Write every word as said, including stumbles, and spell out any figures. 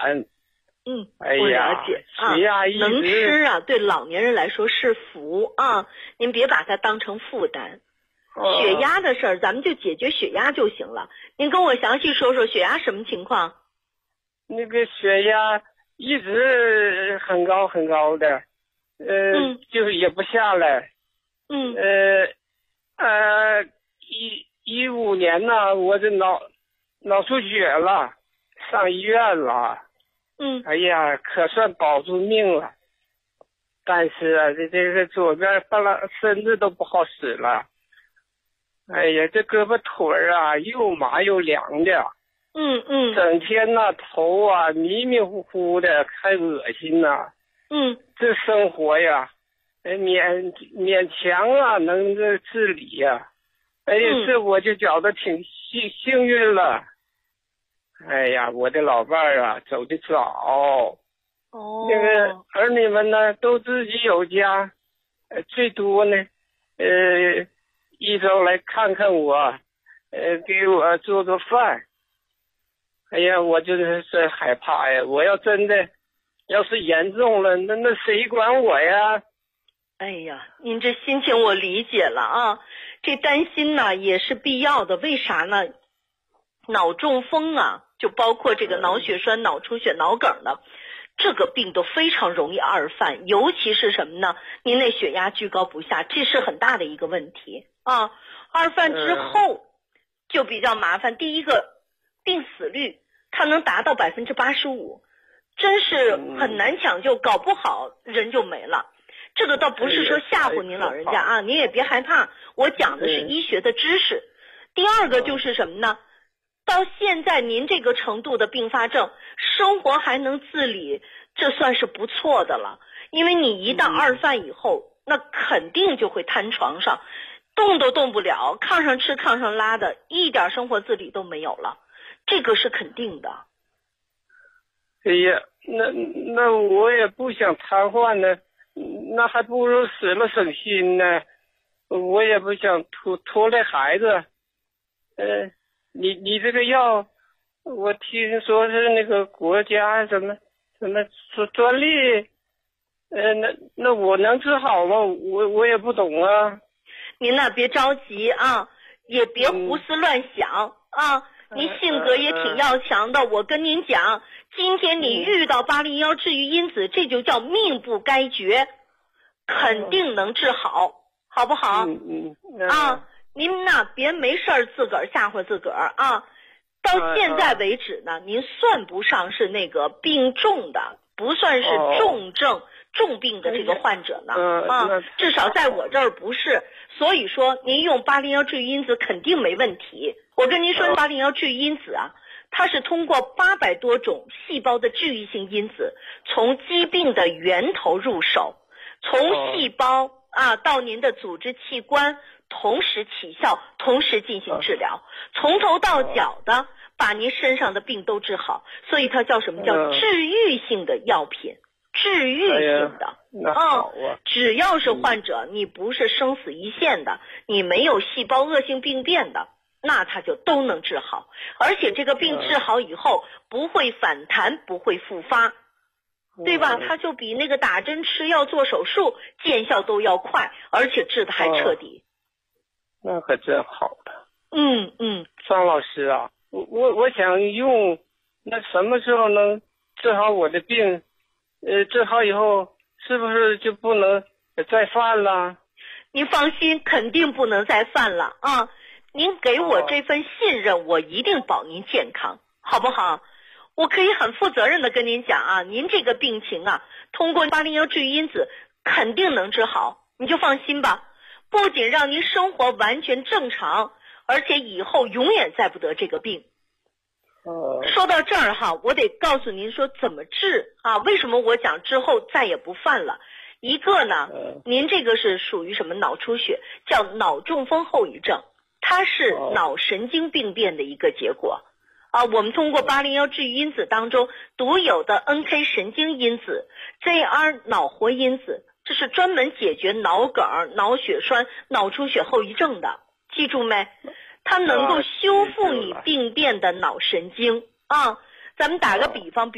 嗯， 哎我呀了解啊， 血压一直能吃啊，对老年人来说是福啊，您别把它当成负担。 哦血压的事儿，咱们就解决血压就行了。您跟我详细说说血压什么情况？ 那个血压一直很高很高的，呃， 嗯就是也不下来。 嗯呃呃，一一五年呢，我这脑脑出血了，上医院了。 嗯哎呀，可算保住命了。但是啊，这这个左边半拉身子都不好使了。哎呀，这胳膊腿儿啊，又麻又凉的。 嗯嗯整天呐、头啊迷迷糊糊的，还恶心呐、 嗯这生活呀，呃勉勉强啊能这自理呀、哎呀， 嗯这我就觉得挺幸幸运了。哎呀，我的老伴儿啊走得早， 哦， 那个儿女们呢都自己有家，呃最多呢，呃一周来看看我，呃给我做做饭。哎呀，我就是是害怕呀！我要真的，要是严重了，那那谁管我呀？ 哎呀，您这心情我理解了啊，这担心呢也是必要的。为啥呢？脑中风啊，就包括这个脑血栓、脑出血、脑梗的，这个病都非常容易二犯，尤其是什么呢？您那血压居高不下，这是很大的一个问题啊。二犯之后就比较麻烦，第一个病死率它能达到百分之八十五，真是很难抢救，搞不好人就没了。这个倒不是说吓唬您老人家啊，您也别害怕，我讲的是医学的知识。第二个就是什么呢？到现在您这个程度的并发症，生活还能自理，这算是不错的了。因为你一旦二犯以后，那肯定就会瘫床上，动都动不了，炕上吃炕上拉的，一点生活自理都没有了，这个是肯定的。 哎呀，那那我也不想瘫痪呢，那还不如死了省心呢。我也不想拖拖累孩子。呃，你你这个药，我听说是那个国家什么什么专专利，呃，那那我能治好吗？我我也不懂啊。 您呢别着急啊，也别胡思乱想、嗯、啊。您性格也挺要强的，我跟您讲，今天你遇到八零幺治愈因子，这就叫命不该绝，肯定能治好，好不好？ 嗯嗯啊，您呢别没事儿自个儿吓唬自个儿啊。到现在为止呢，您算不上是那个病重的，不算是重症、重病的这个患者呢啊，至少在我这儿不是。所以说，您用八零幺治愈因子肯定没问题。我跟您说，八零幺治愈因子啊，它是通过八百多种细胞的治愈性因子，从疾病的源头入手，从细胞啊到您的组织器官，同时起效，同时进行治疗，从头到脚的把您身上的病都治好，所以它叫什么叫治愈性的药品，治愈性的。 那好啊， 只要是患者，你不是生死一线的，你没有细胞恶性病变的，那它就都能治好，而且这个病治好以后不会反弹，不会复发，对吧？它就比那个打针吃药做手术见效都要快，而且治得还彻底。 那可真好了。 嗯嗯， 张老师啊，我我我想用，那什么时候能治好我的病？呃，治好以后是不是就不能再犯了？ 您放心，肯定不能再犯了啊！您给我这份信任，我一定保您健康，好不好？我可以很负责任的跟您讲啊，您这个病情啊，通过八零幺治愈因子肯定能治好，你就放心吧。不仅让您生活完全正常，而且以后永远再不得这个病。说到这儿哈，我得告诉您说怎么治啊？为什么我讲之后再也不犯了？一个呢，您这个是属于什么脑出血，叫脑中风后遗症，它是脑神经病变的一个结果啊。我们通过八零幺治愈因子当中独有的 N K 神经因子、J R 脑活因子，这是专门解决脑梗、脑血栓、脑出血后遗症的，记住没？它能够修复你病变的脑神经啊。咱们打个比方，